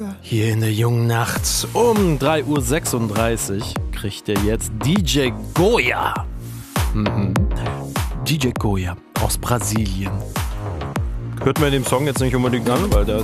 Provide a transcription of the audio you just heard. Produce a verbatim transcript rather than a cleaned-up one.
Hier in der jungen Nacht um drei Uhr sechsunddreißig kriegt ihr jetzt D J Goya. Mhm. D J Goya aus Brasilien. Hört man den Song jetzt nicht unbedingt an, weil der